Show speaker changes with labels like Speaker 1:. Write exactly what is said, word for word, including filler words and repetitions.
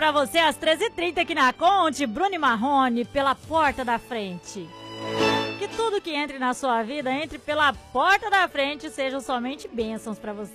Speaker 1: pra você às treze e trinta aqui na Conte, Bruno e Marrone, pela porta da frente. Que tudo que entre na sua vida entre pela porta da frente, sejam somente bênçãos pra você.